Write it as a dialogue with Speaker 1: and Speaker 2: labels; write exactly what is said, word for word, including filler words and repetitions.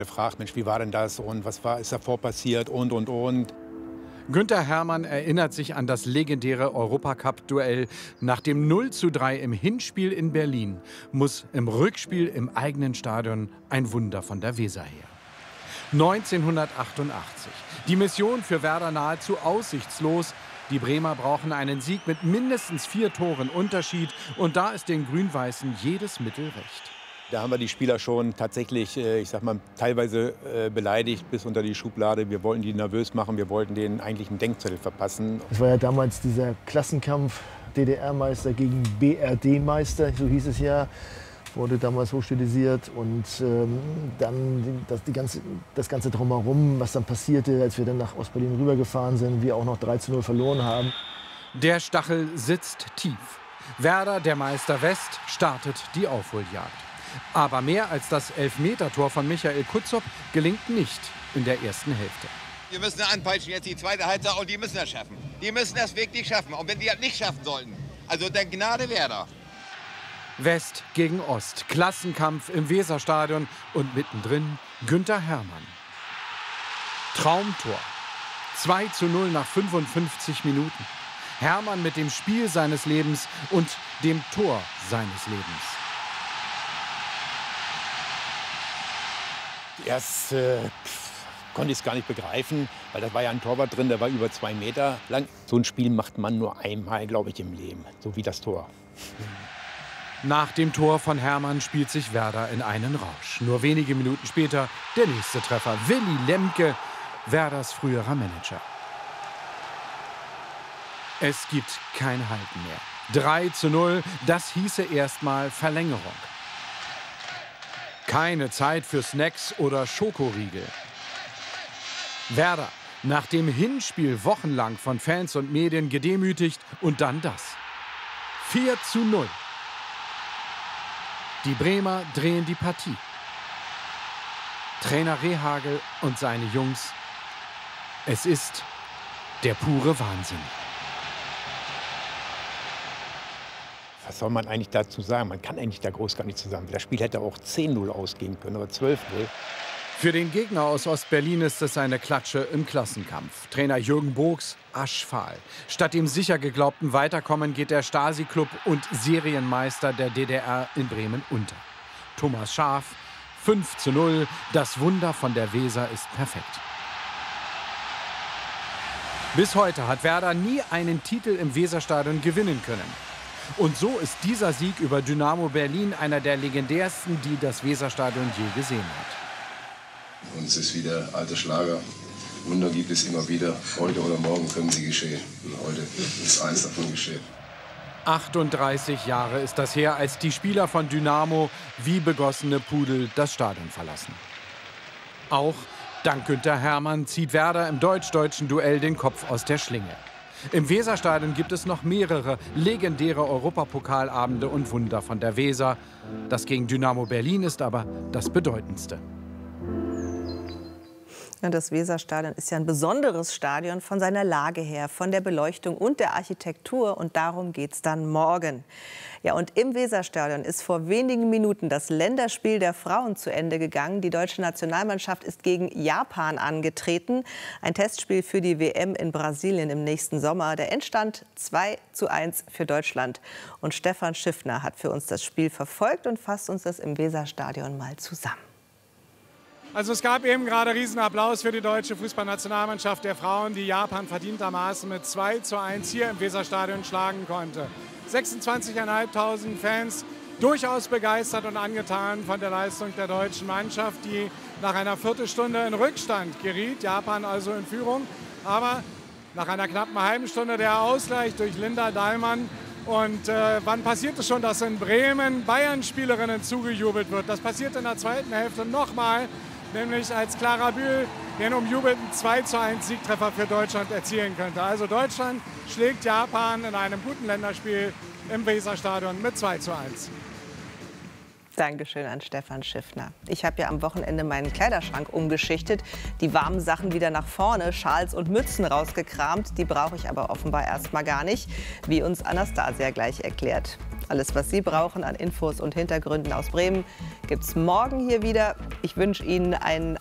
Speaker 1: Er fragt, Mensch, wie war denn das und was war, ist davor passiert und, und, und.
Speaker 2: Günther Hermann erinnert sich an das legendäre Europacup-Duell. Nach dem null zu drei im Hinspiel in Berlin muss im Rückspiel im eigenen Stadion ein Wunder von der Weser her. neunzehnhundertachtundachtzig. Die Mission für Werder nahezu aussichtslos. Die Bremer brauchen einen Sieg mit mindestens vier Toren Unterschied. Und da ist den Grün-Weißen jedes Mittel recht.
Speaker 1: Da haben wir die Spieler schon tatsächlich, ich sag mal, teilweise beleidigt bis unter die Schublade. Wir wollten die nervös machen, wir wollten denen eigentlich einen Denkzettel verpassen.
Speaker 3: Es war ja damals dieser Klassenkampf, D D R-Meister gegen B R D-Meister, so hieß es ja. Wurde damals hochstilisiert und ähm, dann das, die ganze, das Ganze drumherum, was dann passierte, als wir dann nach Ostberlin rübergefahren sind, wir auch noch drei zu null verloren haben.
Speaker 2: Der Stachel sitzt tief. Werder, der Meister West, startet die Aufholjagd. Aber mehr als das Elfmetertor von Michael Kutzop gelingt nicht in der ersten Hälfte.
Speaker 4: Wir müssen anpeitschen jetzt die zweite Halbzeit und die müssen das schaffen. Die müssen das wirklich schaffen. Und wenn die das nicht schaffen sollten, also dann Gnade Werder.
Speaker 2: West gegen Ost, Klassenkampf im Weserstadion und mittendrin Günther Hermann. Traumtor. zwei zu null nach fünfundfünfzig Minuten. Hermann mit dem Spiel seines Lebens und dem Tor seines Lebens.
Speaker 1: Erst äh, konnte ich es gar nicht begreifen, weil da war ja ein Torwart drin, der war über zwei Meter lang. So ein Spiel macht man nur einmal, glaube ich, im Leben, so wie das Tor.
Speaker 2: Nach dem Tor von Hermann spielt sich Werder in einen Rausch. Nur wenige Minuten später der nächste Treffer. Willy Lemke, Werders früherer Manager. Es gibt kein Halten mehr. drei zu null, das hieße erstmal Verlängerung. Keine Zeit für Snacks oder Schokoriegel. Werder, nach dem Hinspiel wochenlang von Fans und Medien gedemütigt und dann das. vier zu null. Die Bremer drehen die Partie. Trainer Rehhagel und seine Jungs. Es ist der pure Wahnsinn.
Speaker 1: Was soll man eigentlich dazu sagen? Man kann eigentlich da groß gar nicht zusammen. Das Spiel hätte auch zehn null ausgehen können oder zwölf null.
Speaker 2: Für den Gegner aus Ostberlin ist es eine Klatsche im Klassenkampf. Trainer Jürgen Bogs aschfahl. Statt dem sicher geglaubten Weiterkommen geht der Stasi-Club und Serienmeister der D D R in Bremen unter. Thomas Schaaf, fünf zu null. Das Wunder von der Weser ist perfekt. Bis heute hat Werder nie einen Titel im Weserstadion gewinnen können. Und so ist dieser Sieg über Dynamo Berlin einer der legendärsten, die das Weserstadion je gesehen hat.
Speaker 5: Und es ist wieder alter Schlager. Wunder gibt es immer wieder. Heute oder morgen können sie geschehen. Und heute ist eins davon geschehen.
Speaker 2: achtunddreißig Jahre ist das her, als die Spieler von Dynamo wie begossene Pudel das Stadion verlassen. Auch dank Günther Hermann zieht Werder im deutsch-deutschen Duell den Kopf aus der Schlinge. Im Weserstadion gibt es noch mehrere legendäre Europapokalabende und Wunder von der Weser. Das gegen Dynamo Berlin ist aber das bedeutendste.
Speaker 6: Das Weserstadion ist ja ein besonderes Stadion von seiner Lage her, von der Beleuchtung und der Architektur. Und darum geht es dann morgen. Ja, und im Weserstadion ist vor wenigen Minuten das Länderspiel der Frauen zu Ende gegangen. Die deutsche Nationalmannschaft ist gegen Japan angetreten. Ein Testspiel für die W M in Brasilien im nächsten Sommer. Der Endstand zwei zu eins für Deutschland. Und Stefan Schiffner hat für uns das Spiel verfolgt und fasst uns das im Weserstadion mal zusammen.
Speaker 7: Also es gab eben gerade Riesenapplaus für die deutsche Fußballnationalmannschaft der Frauen, die Japan verdientermaßen mit zwei zu eins hier im Weserstadion schlagen konnte. sechsundzwanzigtausendfünfhundert Fans, durchaus begeistert und angetan von der Leistung der deutschen Mannschaft, die nach einer Viertelstunde in Rückstand geriet, Japan also in Führung. Aber nach einer knappen halben Stunde der Ausgleich durch Linda Dahlmann. Und äh, wann passiert es schon, dass in Bremen Bayern-Spielerinnen zugejubelt wird? Das passiert in der zweiten Hälfte nochmal. Nämlich als Clara Bühl den umjubelten zwei zu eins Siegtreffer für Deutschland erzielen könnte. Also Deutschland schlägt Japan in einem guten Länderspiel im Weserstadion mit zwei zu eins.
Speaker 6: Dankeschön an Stefan Schiffner. Ich habe ja am Wochenende meinen Kleiderschrank umgeschichtet, die warmen Sachen wieder nach vorne, Schals und Mützen rausgekramt. Die brauche ich aber offenbar erst mal gar nicht, wie uns Anastasia gleich erklärt. Alles, was Sie brauchen an Infos und Hintergründen aus Bremen, gibt es morgen hier wieder. Ich wünsche Ihnen einen